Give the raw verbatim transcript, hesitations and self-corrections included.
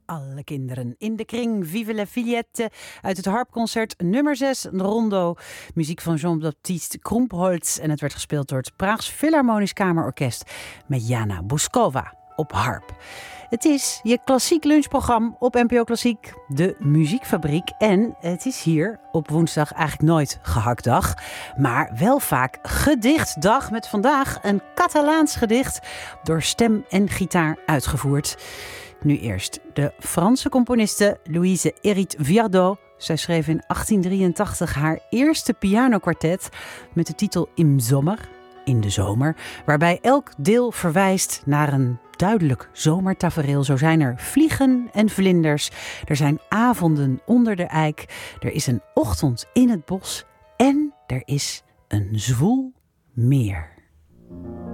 Alle kinderen in de kring, vive la Fillette, uit het harpconcert nummer zes, Rondo. Muziek van Jean-Baptiste Krumholtz en het werd gespeeld door het Praags Philharmonisch Kamerorkest met Jana Bouskova op harp. Het is je klassiek lunchprogramma op N P O Klassiek, de Muziekfabriek. En het is hier op woensdag eigenlijk nooit gehaktdag, maar wel vaak gedichtdag met vandaag een Catalaans gedicht door stem en gitaar uitgevoerd. Nu eerst de Franse componiste Louise Hérite Viardot. Zij schreef in achttien drieëntachtig haar eerste pianokwartet met de titel Im Sommer, in de zomer, waarbij elk deel verwijst naar een duidelijk zomertafereel. Zo zijn er vliegen en vlinders, er zijn avonden onder de eik, er is een ochtend in het bos en er is een zwoel meer.